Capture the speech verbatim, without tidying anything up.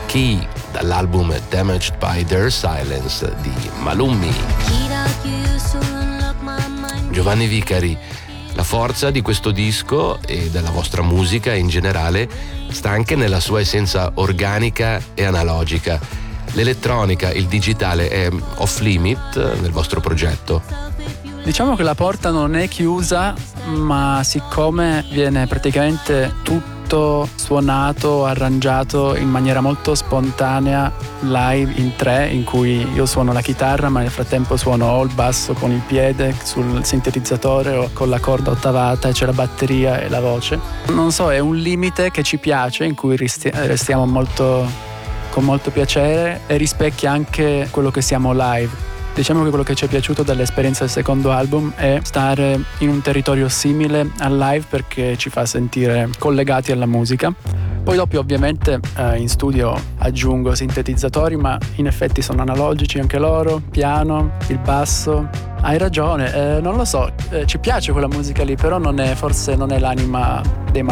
Key, dall'album Damaged by Their Silence di Malummi. Giovanni Vicari, la forza di questo disco e della vostra musica in generale sta anche nella sua essenza organica e analogica. L'elettronica, il digitale è off limit nel vostro progetto? Diciamo che la porta non è chiusa, ma siccome viene praticamente tutto suonato, arrangiato in maniera molto spontanea live in tre, in cui io suono la chitarra ma nel frattempo suono o il basso con il piede sul sintetizzatore o con la corda ottavata e c'è la batteria e la voce. Non so, è un limite che ci piace, in cui resti- restiamo molto, con molto piacere, e rispecchia anche quello che siamo live. Diciamo che quello che ci è piaciuto dall'esperienza del secondo album è stare in un territorio simile al live, perché ci fa sentire collegati alla musica. Poi dopo ovviamente eh, in studio aggiungo sintetizzatori, ma in effetti sono analogici anche loro, piano, il basso. Hai ragione, eh, non lo so, eh, ci piace quella musica lì, però non è, forse non è l'anima dei